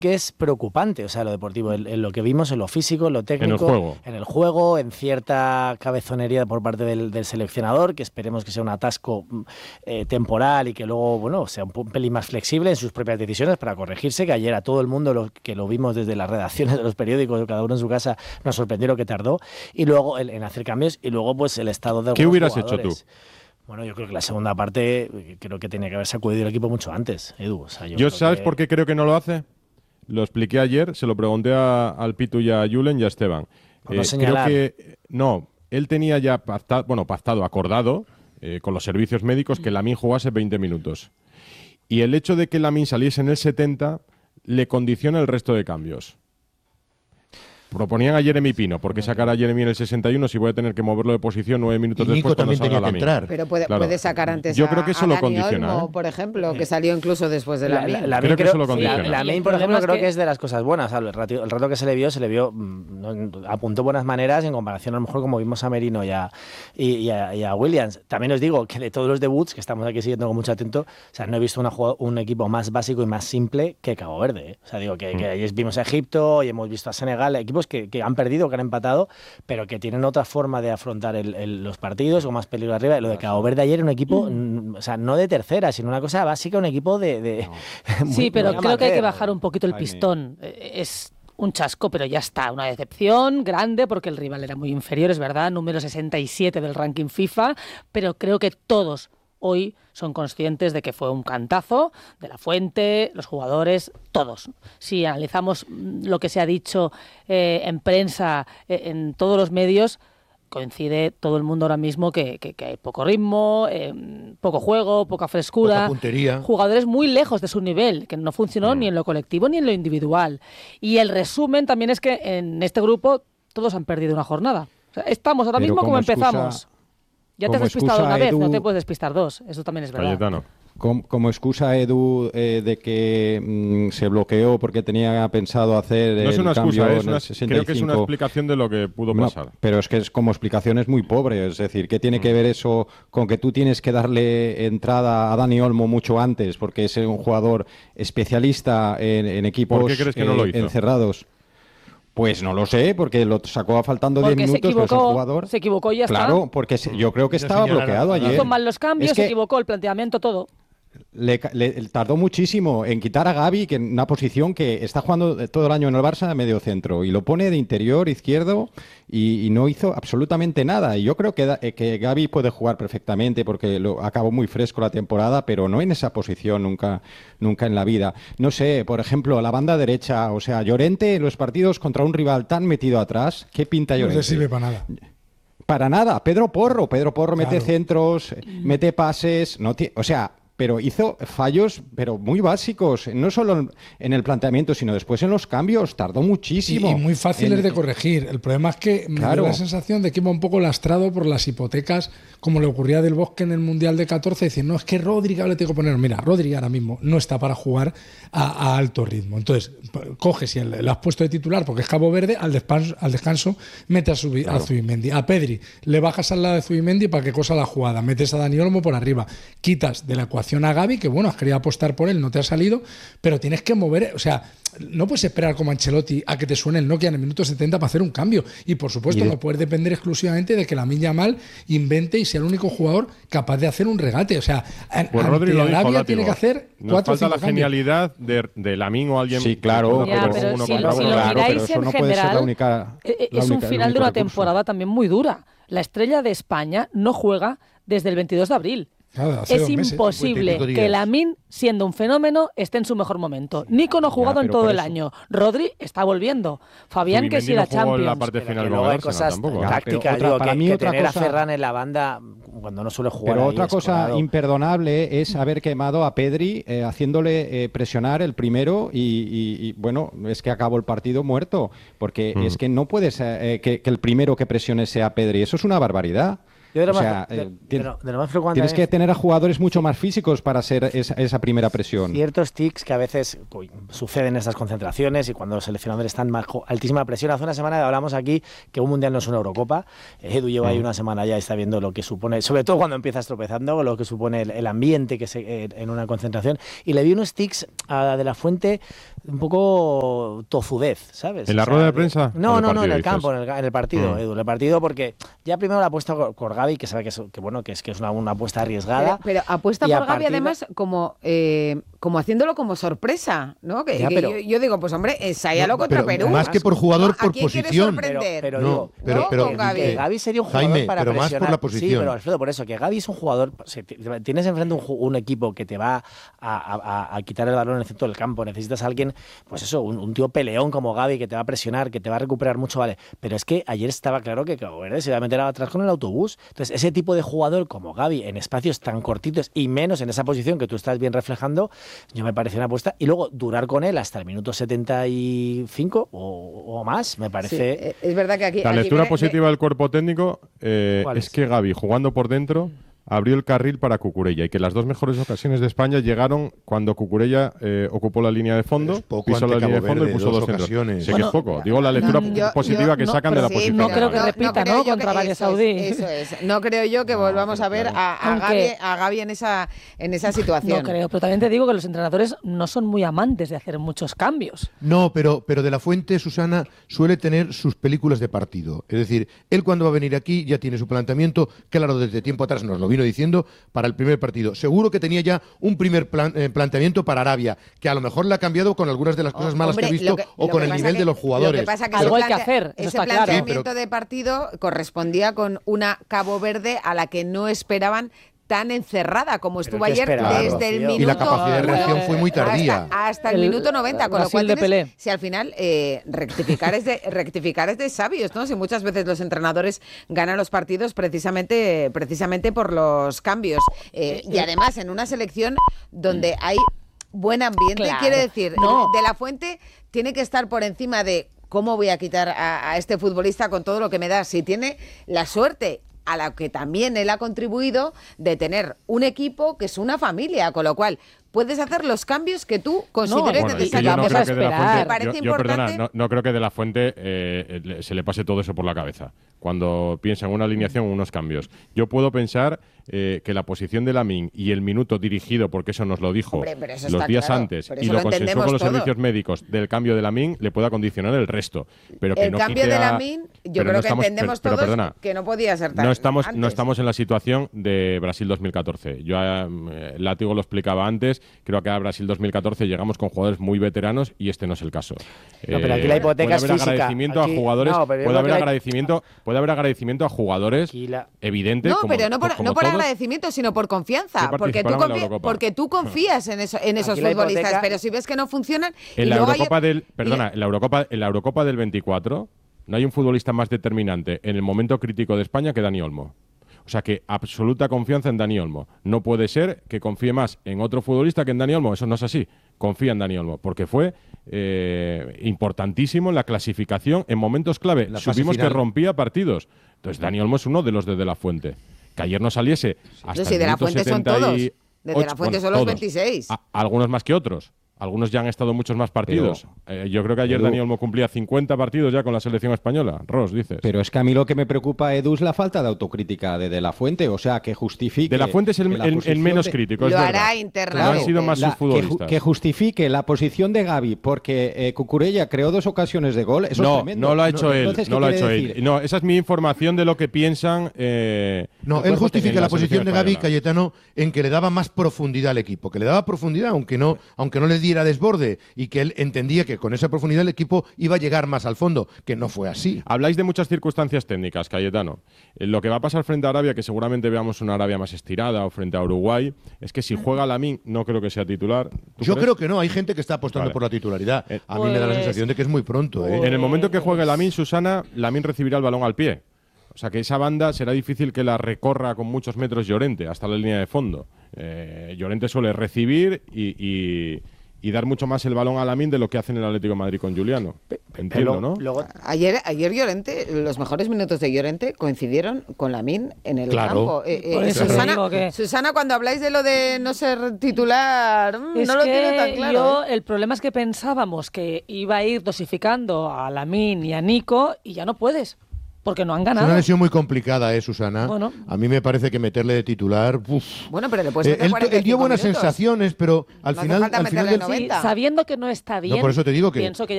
que es preocupante, o sea, lo deportivo, en lo que vimos, en lo físico, en lo técnico, en el juego, en cierta cabezonería por parte del seleccionador, que esperemos que sea un atasco temporal y que luego, bueno, sea un pelín más flexible en sus propias decisiones para corregirse, que ayer a todo el mundo que lo vimos desde las redacciones de los periódicos, cada uno en su casa, nos sorprendió lo que tardó, y luego en hacer cambios, y luego pues el estado de ¿Qué hubieras jugadores. hecho tú? Bueno, yo creo que la segunda parte creo que tenía que haber sacudido el equipo mucho antes, Edu. O sea, ¿Yo sabes por qué creo que no lo hace? Lo expliqué ayer, se lo pregunté al Pitu y a Julen y a Esteban. Creo que no, él tenía ya pactado, acordado con los servicios médicos que Lamine jugase 20 minutos. Y el hecho de que Lamine saliese en el 70 le condiciona el resto de cambios. Proponían a Jeremy Pino, porque sacar a Jeremy en el 61 si voy a tener que moverlo de posición 9 minutos y Nico después cuando también salga tenía que Lamine. entrar. Pero puede sacar antes Yo creo que eso a lo Dani condiciona, Olmo, por ejemplo, que salió incluso después de Lamine. Creo que eso lo condiciona. Lamine, por ejemplo, creo que es de las cosas buenas. El rato que se le vio, apuntó buenas maneras en comparación a lo mejor como vimos a Merino y a Williams. También os digo que de todos los debuts, que estamos aquí siguiendo con mucho atento, o sea, no he visto un equipo más básico y más simple que Cabo Verde. O sea, digo que ayer vimos a Egipto y hemos visto a Senegal, equipos que han perdido, que han empatado, pero que tienen otra forma de afrontar los partidos con más peligro arriba. Y lo de Cabo Verde ayer era un equipo, o sea, no de tercera, sino una cosa básica, un equipo de sí, pero creo que hay que bajar un poquito el pistón. Es un chasco, pero ya está. Una decepción grande porque el rival era muy inferior, es verdad, número 67 del ranking FIFA, pero creo que todos hoy son conscientes de que fue un cantazo de la Fuente, los jugadores, todos. Si analizamos lo que se ha dicho en prensa, en todos los medios, coincide todo el mundo ahora mismo que hay poco ritmo, poco juego, poca frescura, poca puntería. Jugadores muy lejos de su nivel, que no funcionó ni en lo colectivo ni en lo individual. Y el resumen también es que en este grupo todos han perdido una jornada. O sea, estamos ahora mismo como empezamos. Ya te has despistado una vez, no te puedes despistar dos. Eso también es verdad. Cayetano. Como excusa, Edu, de que se bloqueó porque tenía pensado hacer no es una el cambio excusa, en el 65. Creo que es una explicación de lo que pudo pasar. Pero es que como explicación es muy pobre. Es decir, ¿qué tiene que ver eso con que tú tienes que darle entrada a Dani Olmo mucho antes? Porque es un jugador especialista en equipos ¿Por qué crees que no lo hizo? encerrados. Pues no lo sé, porque lo sacó faltando 10 minutos, pero es un jugador. Se equivocó y ya está. Claro, porque yo creo que estaba bloqueado ayer. Hizo mal los cambios, se equivocó el planteamiento, todo. Le tardó muchísimo en quitar a Gavi, que en una posición que está jugando todo el año en el Barça de medio centro, y lo pone de interior izquierdo y no hizo absolutamente nada. Y yo creo que Gavi puede jugar perfectamente porque acabó muy fresco la temporada, pero no en esa posición nunca en la vida. No sé, por ejemplo, la banda derecha, o sea, Llorente en los partidos contra un rival tan metido atrás, ¿qué pinta Llorente? No le sirve para nada. Para nada. Pedro Porro mete centros, mete pases, o sea, pero hizo fallos, pero muy básicos, no solo en el planteamiento, sino después en los cambios. Tardó muchísimo. Y muy fáciles de corregir. El problema es que me da la sensación de que iba un poco lastrado por las hipotecas, como le ocurría a Del Bosque en el Mundial de 14, decir, no, es que Rodri, le tengo que poner. Mira, Rodri ahora mismo no está para jugar a alto ritmo. Entonces, coges y le has puesto de titular porque es Cabo Verde, al descanso mete a Zubimendi. A Pedri le bajas al lado de Zubimendi para que cosa la jugada. Metes a Dani Olmo por arriba. Quitas de la ecuación a Gavi, que bueno, has querido apostar por él, no te ha salido, pero tienes que mover, o sea, no puedes esperar como Ancelotti a que te suene el Nokia en el minuto 70 para hacer un cambio. Y por supuesto no puedes depender exclusivamente de que Lamine Yamal invente y sea el único jugador capaz de hacer un regate. O sea, pues Rodri lo dijo, tiene que hacer 4 o 5 falta la genialidad de Lamine o alguien. Sí, claro. Pero si lo miráis en general, es un final de una temporada también muy dura. La estrella de España no juega desde el 22 de abril. Es imposible que Lamine, siendo un fenómeno, esté en su mejor momento. Nico no ha jugado en todo el año. Rodri está volviendo. Fabián, que sí la Champions. La parte final luego hay cosas tácticas. Para mí, tener a Ferran en la banda cuando no suele jugar. Pero otra cosa imperdonable es haber quemado a Pedri haciéndole presionar el primero y bueno, es que acabó el partido muerto. Porque es que no puedes que el primero que presione sea Pedri. Eso es una barbaridad. Tienes que tener a jugadores mucho más físicos para hacer esa primera presión. Ciertos tics que a veces suceden en estas concentraciones y cuando los seleccionadores están bajo altísima presión. Hace una semana hablamos aquí que un mundial no es una Eurocopa. Edu lleva ahí una semana ya y está viendo lo que supone, sobre todo cuando empiezas tropezando, lo que supone el ambiente en una concentración. Y le vi unos tics a De La Fuente un poco tozudez, ¿sabes? ¿En la rueda de prensa? No, en el dices? campo, en el partido, Edu. En el partido, porque ya primero la apuesta por Gavi, que sabe que es una apuesta arriesgada. Pero apuesta por Gavi, además, como haciéndolo como sorpresa, ¿no? Yo digo, pues hombre, ensáyalo contra Perú. Más que por jugador, por posición. Pero Gavi sería un jugador para pero presionar. más por la posición. Sí, pero Alfredo, por eso, que Gavi es un jugador. Tienes enfrente un equipo que te va a quitar el balón en el centro del campo. Necesitas a alguien, pues eso, un tío peleón como Gavi que te va a presionar, que te va a recuperar mucho, vale. Pero es que ayer estaba claro que Cabo Verde se iba a meter atrás con el autobús. Entonces, ese tipo de jugador como Gavi en espacios tan cortitos y menos en esa posición que tú estás bien reflejando, yo me parece una apuesta. Y luego durar con él hasta el minuto 75 o más, me parece. Sí, es verdad que aquí. La lectura positiva del cuerpo técnico es que Gavi, jugando por dentro, abrió el carril para Cucurella y que las dos mejores ocasiones de España llegaron cuando Cucurella ocupó la línea de fondo, pisó la línea de fondo y puso dos centros. Sé que es poco. Digo la lectura positiva que sacan de la posición. No creo que repita, ¿no? Contra Arabia Saudí. Eso es. No creo yo que volvamos a ver a Gavi en esa situación. No creo, pero también te digo que los entrenadores no son muy amantes de hacer muchos cambios. No, pero De la Fuente, Susana, suele tener sus películas de partido. Es decir, él cuando va a venir aquí ya tiene su planteamiento, claro, desde tiempo atrás nos lo vino diciendo para el primer partido. Seguro que tenía ya un primer planteamiento para Arabia, que a lo mejor le ha cambiado con algunas de las cosas malas que ha visto o con el nivel de los jugadores. Lo que pasa que algo hay que hacer, eso ese está claro. planteamiento de partido correspondía con una Cabo Verde a la que no esperaban tan encerrada como estuvo ayer desde el minuto. Y la capacidad de reacción fue muy tardía. Hasta el minuto 90, con lo cual si al final rectificar es de sabios, ¿no? Si muchas veces los entrenadores ganan los partidos precisamente por los cambios. Y además en una selección donde hay buen ambiente, quiere decir, De la Fuente tiene que estar por encima de cómo voy a quitar a este futbolista con todo lo que me da. Si tiene la suerte, a la que también él ha contribuido, de tener un equipo que es una familia, con lo cual puedes hacer los cambios que tú consideres necesarios. No creo que De la Fuente se le pase todo eso por la cabeza cuando piensa en una alineación o unos cambios. Yo puedo pensar que la posición de Lamine y el minuto dirigido, porque eso nos lo dijo los días antes y lo consensuó con los servicios médicos del cambio de Lamine, le pueda condicionar el resto. Pero que el cambio de Lamine, yo creo que entendemos todos que no podía ser tan no estamos en la situación de Brasil 2014. Yo Látigo lo explicaba antes. Creo que a Brasil 2014 llegamos con jugadores muy veteranos y este no es el caso. Pero aquí la hipoteca es física. Agradecimiento a jugadores, puede haber agradecimiento a jugadores evidentes. Pero no por agradecimiento, sino por confianza. Porque tú confías en esos futbolistas, pero si ves que no funcionan. En la Eurocopa del 24 no hay un futbolista más determinante en el momento crítico de España que Dani Olmo. O sea que absoluta confianza en Dani Olmo. No puede ser que confíe más en otro futbolista que en Dani Olmo. Eso no es así. Confía en Dani Olmo, porque fue importantísimo en la clasificación en momentos clave. Supimos que rompía partidos. Entonces Dani Olmo es uno de los de La Fuente. Que ayer no saliese hasta el De La Fuente 78, son todos. De La Fuente son los 26. Algunos más que otros. Algunos ya han estado muchos más partidos. Yo creo que ayer Dani Olmo cumplía 50 partidos ya con la selección española. Ross, dices. Pero es que a mí lo que me preocupa, Edu, es la falta de autocrítica de La Fuente. O sea, que justifique... De La Fuente es el menos crítico, es lo verdad. hará internamente. No han sido más sus futbolistas. Que justifique la posición de Gavi porque Cucurella creó 2 ocasiones de gol. Eso es tremendo. No lo ha hecho él. Entonces, no lo ha hecho él. No, esa es mi información de lo que piensan. Él justifica la posición de Gavi, Cayetano, en que le daba más profundidad al equipo. Que le daba profundidad, aunque no le diera desborde. Y que él entendía que con esa profundidad el equipo iba a llegar más al fondo, que no fue así. Habláis de muchas circunstancias técnicas, Cayetano. Lo que va a pasar frente a Arabia, que seguramente veamos una Arabia más estirada, o frente a Uruguay, es que si juega Lamine, no creo que sea titular. Yo creo que no, hay gente que está apostando por la titularidad. A mí me da la sensación de que es muy pronto. En el momento que juegue Lamine, Susana, Lamine recibirá el balón al pie. O sea que esa banda será difícil que la recorra con muchos metros Llorente, hasta la línea de fondo. Llorente suele recibir y dar mucho más el balón a Lamine de lo que hace en el Atlético de Madrid con Juliano. Entiendo, ¿no? Ayer Llorente, los mejores minutos de Llorente coincidieron con Lamine en el campo. Susana, cuando habláis de lo de no ser titular, no lo tiene tan claro. El problema es que pensábamos que iba a ir dosificando a Lamine y a Nico y ya no puedes. porque no han Es ganado. una lesión muy complicada, Susana. Bueno. A mí me parece que meterle de titular... Bueno, pero le puedes meter él 45 dio buenas minutos. sensaciones, pero al No hace final... falta al final meterle del... 90. Sabiendo que no está bien, No, por eso te digo que... pienso que